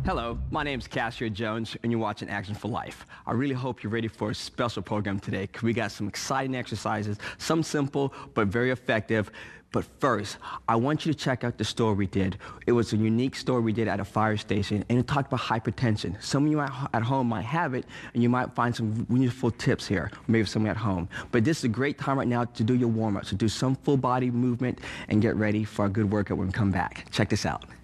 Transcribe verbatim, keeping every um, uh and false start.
Hello, my name is Cassier Jones, and you're watching Action for Life. I really hope you're ready for a special program today, because we got some exciting exercises, some simple but very effective. But first, I want you to check out the story we did. It was a unique story we did at a fire station, and it talked about hypertension. Some of you at at home might have it, and you might find some useful tips here, maybe some at home. But this is a great time right now to do your warm-up, to do some full body movement and get ready for a good workout when we come back. Check this out.